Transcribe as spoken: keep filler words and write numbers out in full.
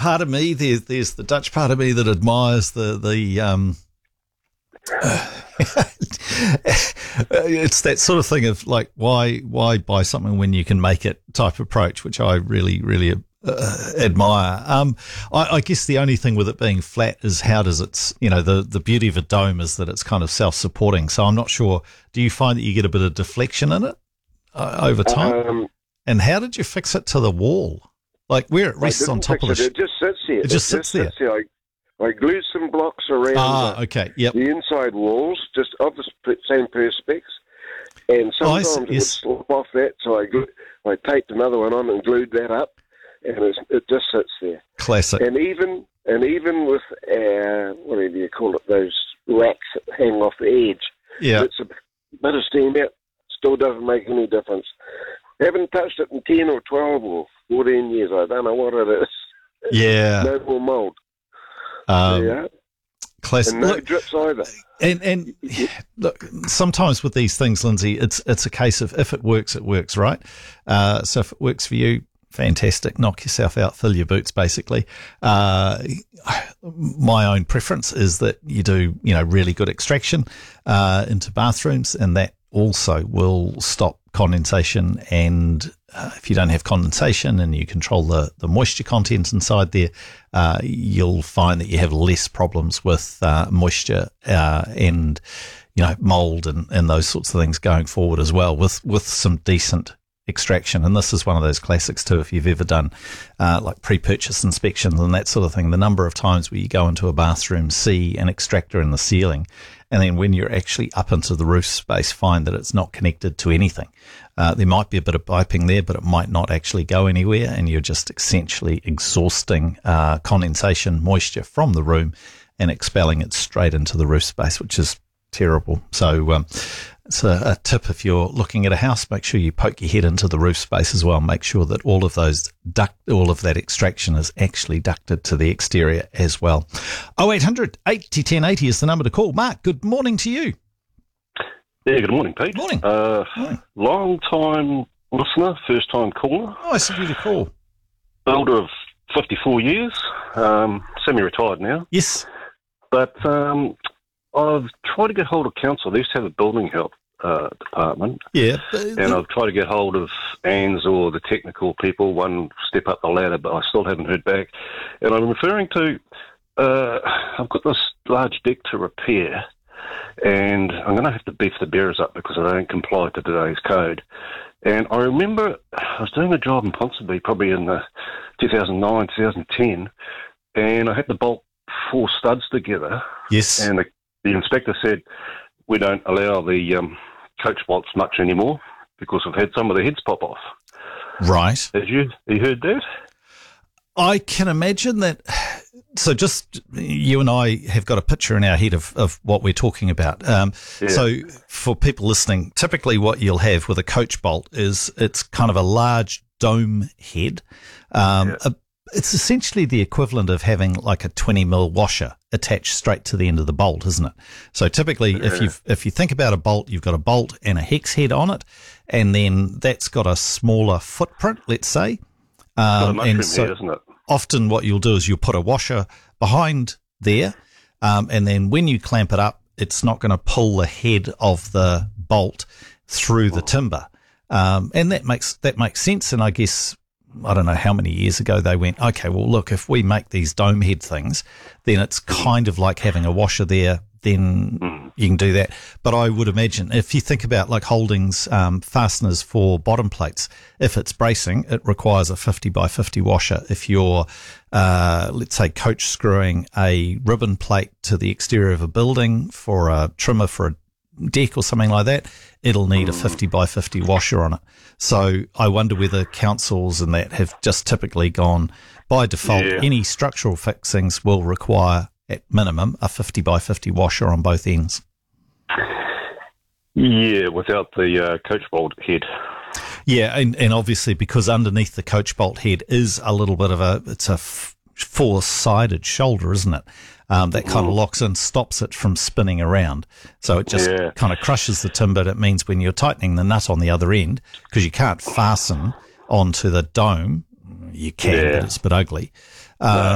part of me, there's, there's the Dutch part of me that admires the, the, um, it's that sort of thing of like, why, why buy something when you can make it type approach, which I really, really uh, admire. Um, I, I guess the only thing with it being flat is how does it's, you know, the, the beauty of a dome is that it's kind of self-supporting. So I'm not sure, do you find that you get a bit of deflection in it uh, over time? Um, and how did you fix it to the wall? Like where it rests on top of it. the... It just sits there. It, it just sits, just sits there. there. I, I glued some blocks around ah, the, okay. yep. the inside walls, just of the same perspex. And sometimes oh, it yes. would slip off that, so I glued, I taped another one on and glued that up, and it's, it just sits there. Classic. And even and even with, uh, whatever you call it, those racks that hang off the edge, yeah. it's a bit of steam out, still doesn't make any difference. Haven't touched it in ten or twelve or fourteen years. I don't know what it is. Yeah. No more mould. Um, yeah. Classic. And no look, drips either. And and look, sometimes with these things, Lindsay, it's it's a case of if it works, it works, right? Uh, so if it works for you, fantastic. Knock yourself out, fill your boots, basically. Uh, my own preference is that you do, you know, really good extraction uh, into bathrooms, and that also will stop condensation. And uh, if you don't have condensation and you control the, the moisture content inside there, uh, you'll find that you have less problems with uh, moisture uh, and, you know, mold and, and those sorts of things going forward as well with, with some decent extraction. And this is one of those classics too, if you've ever done uh, like pre-purchase inspections and that sort of thing, the number of times where you go into a bathroom, see an extractor in the ceiling, and then when you're actually up into the roof space, find that it's not connected to anything. Uh, there might be a bit of piping there, but it might not actually go anywhere, and you're just essentially exhausting uh, condensation moisture from the room and expelling it straight into the roof space, which is terrible. So um, it's a, a tip if you're looking at a house, make sure you poke your head into the roof space as well. Make sure that all of those duct, all of that extraction is actually ducted to the exterior as well. oh eight hundred, eighty, ten eighty is the number to call. Mark, good morning to you. Yeah, good morning, Pete. Morning. Uh, morning. Long time listener, first time caller. Oh, I see you to call. Builder of fifty-four years, um, semi-retired now. Yes. But um, I've tried to get hold of council. They used to have a building help uh, department. Yeah. And I've tried to get hold of A N Z or the technical people, one step up the ladder, but I still haven't heard back. And I'm referring to, uh, I've got this large deck to repair, and I'm going to have to beef the bearers up because I don't comply to today's code. And I remember I was doing a job in Ponsonby probably in the two thousand nine, two thousand ten, and I had to bolt four studs together. Yes. And the, the inspector said, we don't allow the um, coach bolts much anymore because we've had some of the heads pop off. Right. Did you, you heard that? I can imagine that. So just you and I have got a picture in our head of, of what we're talking about. Um, yeah. So for people listening, typically what you'll have with a coach bolt is it's kind of a large dome head. Um, yeah. a, it's essentially the equivalent of having like a twenty mil washer attached straight to the end of the bolt, isn't it? So typically yeah. if you if you think about a bolt, you've got a bolt and a hex head on it, and then that's got a smaller footprint, let's say. Um, and so head, isn't it? Often what you'll do is you'll put a washer behind there, um, and then when you clamp it up, it's not going to pull the head of the bolt through the timber. Um, and that makes, that makes sense. And I guess, I don't know how many years ago they went, okay, well, look, if we make these dome head things, then it's kind of like having a washer there, then mm. you can do that. But I would imagine if you think about like Holdings um, fasteners for bottom plates, if it's bracing, it requires a fifty by fifty washer. If you're, uh, let's say, coach screwing a ribbon plate to the exterior of a building for a trimmer for a deck or something like that, it'll need mm. a fifty by fifty washer on it. So I wonder whether councils and that have just typically gone, by default, yeah. any structural fixings will require at minimum a fifty by fifty washer on both ends. Yeah, without the uh, coach bolt head. Yeah, and, and obviously because underneath the coach bolt head is a little bit of a, it's a f- four-sided shoulder, isn't it? Um, that kind of locks in, stops it from spinning around. So it just yeah. kind of crushes the timber. It means when you're tightening the nut on the other end, because you can't fasten onto the dome, you can, yeah. but it's a bit ugly. Uh, no.